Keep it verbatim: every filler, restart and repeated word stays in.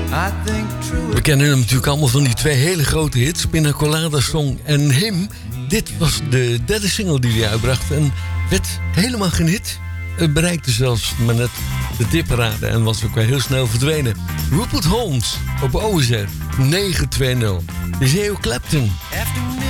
We kennen hem natuurlijk allemaal van die twee hele grote hits. Pina Colada Song en Him. Dit was de derde single die hij uitbracht. En werd helemaal geen hit. Het bereikte zelfs maar net de tipparade. En was ook weer heel snel verdwenen. Rupert Holmes op O S R negen twee nul. De Theo Clapton.